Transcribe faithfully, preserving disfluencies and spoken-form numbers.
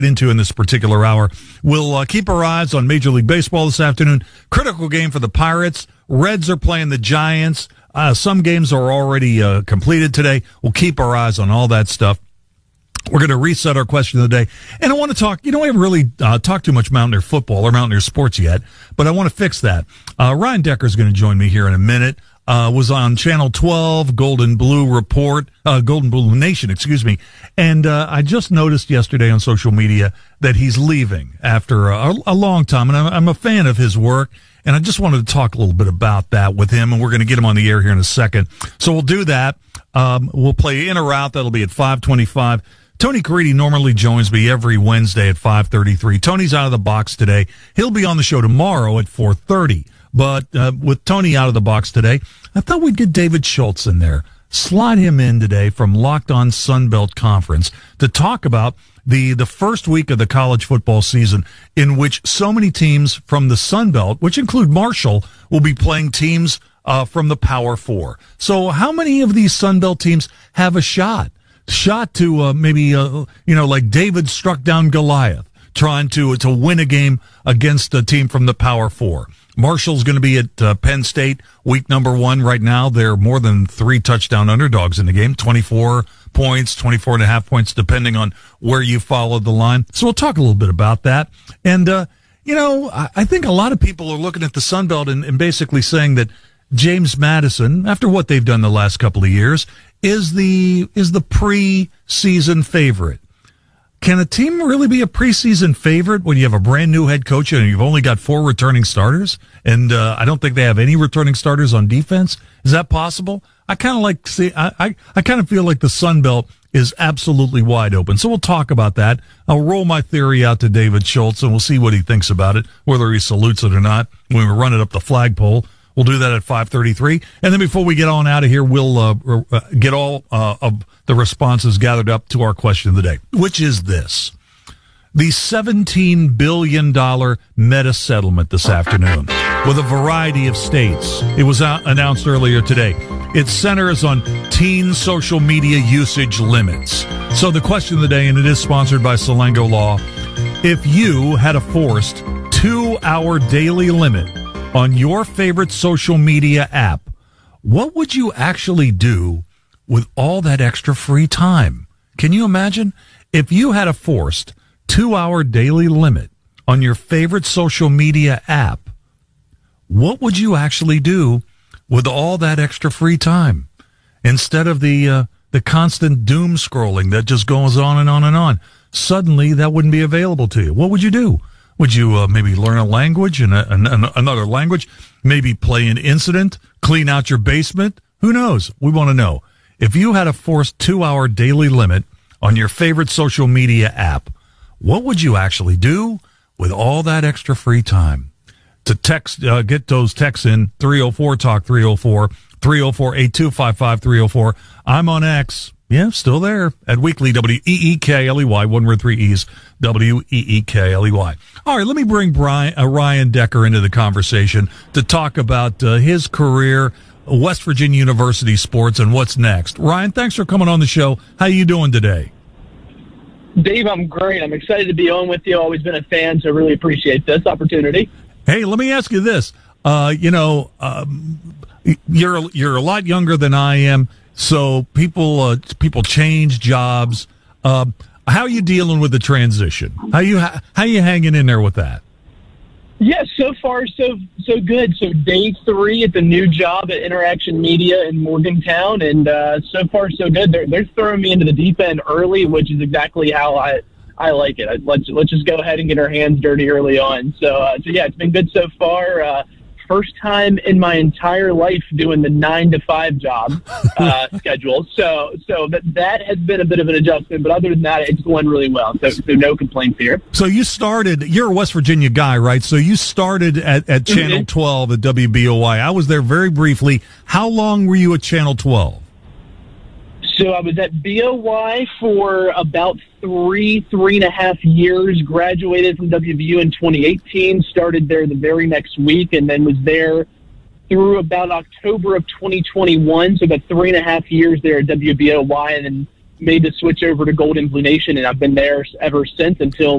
into in this particular hour. We'll uh, keep our eyes on Major League Baseball this afternoon. Critical game for the Pirates. Reds are playing the Giants. Uh, some games are already uh, completed today. We'll keep our eyes on all that stuff. We're going to reset our question of the day. And I want to talk, you know, we haven't really uh, talked too much Mountaineer football or Mountaineer sports yet, but I want to fix that. Uh, Ryan Decker is going to join me here in a minute. Uh, was on Channel twelve, Golden Blue Report, uh, Golden Blue Nation, excuse me. And uh, I just noticed yesterday on social media that he's leaving after a, a long time. And I'm, I'm a fan of his work. And I just wanted to talk a little bit about that with him. And we're going to get him on the air here in a second. So we'll do that. Um, we'll play in or out. That'll be at five twenty-five. Tony Caridi normally joins me every Wednesday at five thirty-three. Tony's out of the box today. He'll be on the show tomorrow at four thirty. But uh, with Tony out of the box today, I thought we'd get David Schultz in there. Slide him in today from Locked On Sunbelt Conference to talk about the, the first week of the college football season in which so many teams from the Sunbelt, which include Marshall, will be playing teams uh, from the Power Four. So how many of these Sunbelt teams have a shot? Shot to uh, maybe, uh, you know, like David struck down Goliath, trying to to win a game against a team from the Power Four. Marshall's going to be at uh, Penn State week number one right now. They're more than three touchdown underdogs in the game, twenty-four points, twenty-four and a half points, depending on where you follow the line. So we'll talk a little bit about that. And, uh, you know, I, I think a lot of people are looking at the Sun Belt and, and basically saying that James Madison, after what they've done the last couple of years, is the is the preseason favorite. Can a team really be a preseason favorite when you have a brand new head coach and you've only got four returning starters? And uh, I don't think they have any returning starters on defense. Is that possible? I kind of like see. I I, I kind of feel like the Sun Belt is absolutely wide open. So we'll talk about that. I'll roll my theory out to David Schultz and we'll see what he thinks about it, whether he salutes it or not when we run it up the flagpole. We'll do that at five thirty-three. And then before we get on out of here, we'll uh, uh, get all uh, of the responses gathered up to our question of the day, which is this. The seventeen billion dollars meta settlement this afternoon with a variety of states. It was out, announced earlier today. It centers on teen social media usage limits. So the question of the day, and it is sponsored by Salengo Law, if you had a forced two-hour daily limit on your favorite social media app, what would you actually do with all that extra free time? Can you imagine? If you had a forced two-hour daily limit on your favorite social media app, what would you actually do with all that extra free time? Instead of the uh, the constant doom scrolling that just goes on and on and on, suddenly that wouldn't be available to you. What would you do? Would you uh, maybe learn a language and another language? Maybe play an incident? Clean out your basement? Who knows? We want to know. If you had a forced two-hour daily limit on your favorite social media app, what would you actually do with all that extra free time? To text, uh, get those texts in, three oh four talk three oh four, three oh four, eight two five five, three oh four. I'm on X. Yeah, still there at Weekly, W E E K L E Y, one word, three E's, W E E K L E Y. All right, let me bring Brian, uh, Ryan Decker into the conversation to talk about uh, his career, West Virginia University sports, and what's next. Ryan, thanks for coming on the show. How you doing today? Dave, I'm great. I'm excited to be on with you. Always been a fan, so really appreciate this opportunity. Hey, let me ask you this. Uh, you know, um, you're you're a lot younger than I am. So people uh, people change jobs. Uh, how are you dealing with the transition? How you how you hanging in there with that? Yes, yeah, so far so so good. So day three at the new job at Interaction Media in Morgantown, and uh, so far so good. They're they're throwing me into the deep end early, which is exactly how I I like it. I, let's let's just go ahead and get our hands dirty early on. So uh, so yeah, it's been good so far. Uh, First time in my entire life doing the nine to five job uh, schedule, so so that that has been a bit of an adjustment. But other than that, it's going really well. So, so no complaints here. So you started. You're a West Virginia guy, right? So you started at, at Channel mm-hmm. twelve at W B O Y. I was there very briefly. How long were you at Channel twelve? So I was at B O Y for about three, three and a half years, graduated from W V U in twenty eighteen, started there the very next week, and then was there through about October of twenty twenty-one, so about three and a half years there at W B O Y, and then made the switch over to Golden Blue Nation, and I've been there ever since until